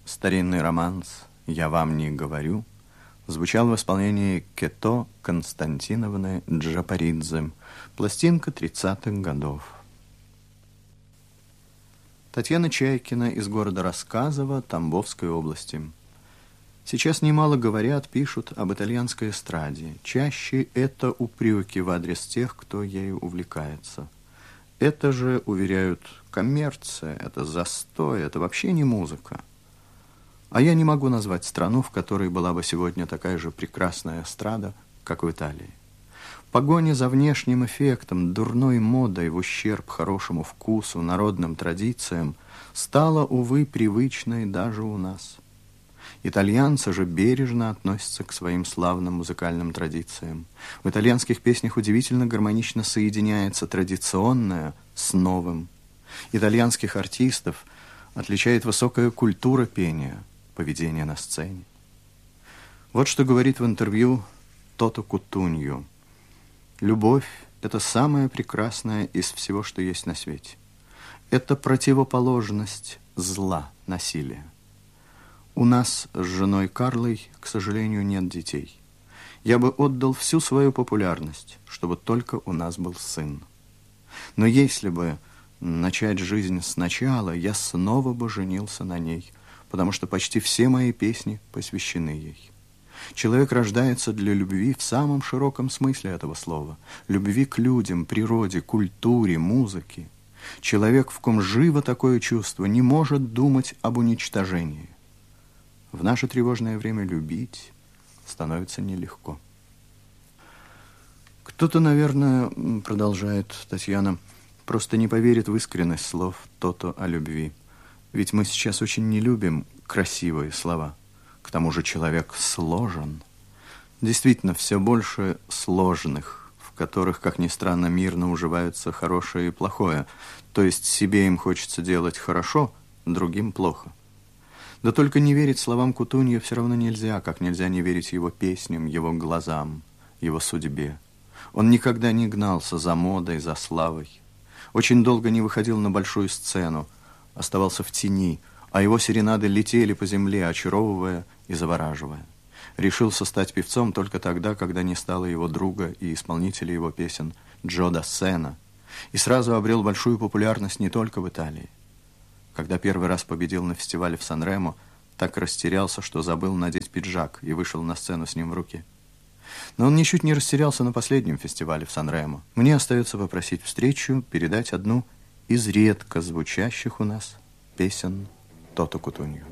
Старинный романс «Я вам не говорю» звучал в исполнении Кето Константиновны Джапаридзе, пластинка 30-х годов. Татьяна Чайкина из города Рассказово Тамбовской области. Сейчас немало говорят, пишут об итальянской эстраде. Чаще это упреки в адрес тех, кто ею увлекается. Это же, уверяют, коммерция, это застой, это вообще не музыка. А я не могу назвать страну, в которой была бы сегодня такая же прекрасная эстрада, как в Италии. Погоня за внешним эффектом, дурной модой в ущерб хорошему вкусу, народным традициям стала, увы, привычной даже у нас. Итальянцы же бережно относятся к своим славным музыкальным традициям. В итальянских песнях удивительно гармонично соединяется традиционное с новым. Итальянских артистов отличает высокая культура пения, поведение на сцене. Вот что говорит в интервью Тото Кутунью. «Любовь – это самое прекрасное из всего, что есть на свете. Это противоположность зла, насилия. У нас с женой Карлой, к сожалению, нет детей. Я бы отдал всю свою популярность, чтобы только у нас был сын. Но если бы начать жизнь сначала, я снова бы женился на ней, потому что почти все мои песни посвящены ей. Человек рождается для любви в самом широком смысле этого слова. Любви к людям, природе, культуре, музыке. Человек, в ком живо такое чувство, не может думать об уничтожении. В наше тревожное время любить становится нелегко». Кто-то, наверное, продолжает Татьяна, просто не поверит в искренность слов Тото о любви. Ведь мы сейчас очень не любим красивые слова. К тому же человек сложен. Действительно, все больше сложных, в которых, как ни странно, мирно уживаются хорошее и плохое. То есть себе им хочется делать хорошо, другим плохо. Да только не верить словам Кутуньи все равно нельзя, как нельзя не верить его песням, его глазам, его судьбе. Он никогда не гнался за модой, за славой. Очень долго не выходил на большую сцену, оставался в тени, а его серенады летели по земле, очаровывая и завораживая. Решился стать певцом только тогда, когда не стало его друга и исполнителя его песен Джо Дассена, и сразу обрел большую популярность не только в Италии. Когда первый раз победил на фестивале в Сан-Ремо, так растерялся, что забыл надеть пиджак и вышел на сцену с ним в руке. Но он ничуть не растерялся на последнем фестивале в Сан-Ремо. Мне остается попросить встречу передать одну из редко звучащих у нас песен Тото Кутунью.